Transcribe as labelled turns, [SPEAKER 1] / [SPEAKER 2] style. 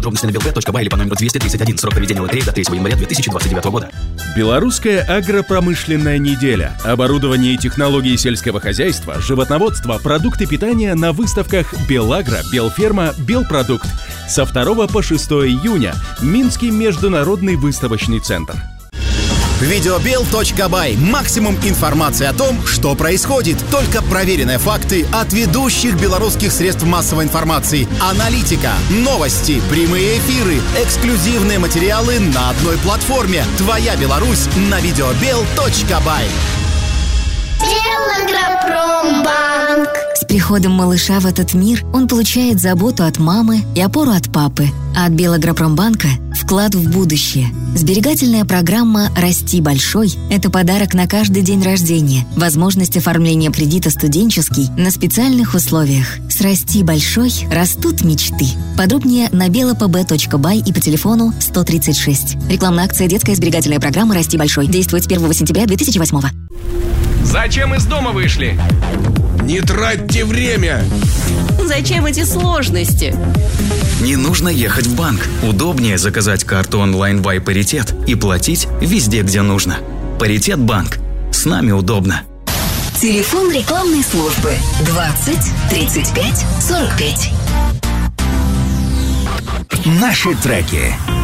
[SPEAKER 1] Подробности на belbet.by или по номеру 231. Срок проведения лотереи до 3 января 2029 года.
[SPEAKER 2] Белорусская агропромышленная неделя. Оборудование и технологии сельского хозяйства, животноводство, продукты питания на выставках «Белагро», «Белферма», «Белпродукт». Со 2 по 6 июня. Минский международный выставочный центр.
[SPEAKER 3] Videobel.by. Максимум информации о том, что происходит. Только проверенные факты от ведущих белорусских средств массовой информации. Аналитика, новости, прямые эфиры, эксклюзивные материалы на одной платформе. Твоя Беларусь на Videobel.by.
[SPEAKER 4] Белагропромбанк.
[SPEAKER 5] С приходом малыша в этот мир он получает заботу от мамы и опору от папы. А от Белагропромбанка – вклад в будущее. Сберегательная программа «Расти большой» – это подарок на каждый день рождения, возможность оформления кредита студенческий на специальных условиях. С «Расти большой» растут мечты. Подробнее на belapb.by и по телефону 136. Рекламная акция «Детская сберегательная программа «Расти большой». Действует с 1 сентября 2008.
[SPEAKER 6] Зачем из дома вышли?
[SPEAKER 7] Не тратьте время!
[SPEAKER 8] Зачем эти сложности?
[SPEAKER 1] Не нужно ехать в банк. Удобнее заказать карту онлайн by Паритет и платить везде, где нужно. Паритет банк. С нами удобно.
[SPEAKER 5] Телефон рекламной службы 20 35 45.
[SPEAKER 9] Наши треки.